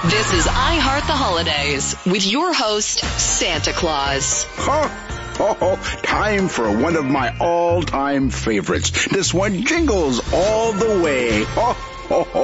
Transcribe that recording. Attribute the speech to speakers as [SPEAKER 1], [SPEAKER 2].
[SPEAKER 1] This is I Heart the Holidays with your host, Santa Claus.
[SPEAKER 2] Time for one of my all-time favorites. This one jingles all the way.